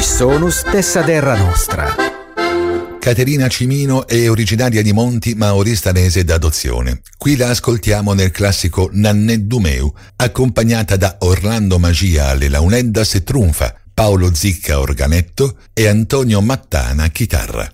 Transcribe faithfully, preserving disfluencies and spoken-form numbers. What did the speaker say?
sono stessa terra nostra. Caterina Cimino è originaria di Monti ma oristanese d'adozione. Qui la ascoltiamo nel classico Nannè Dumeu, accompagnata da Orlando Magia alle launeddas e trunfa, Paolo Zicca organetto e Antonio Mattana chitarra.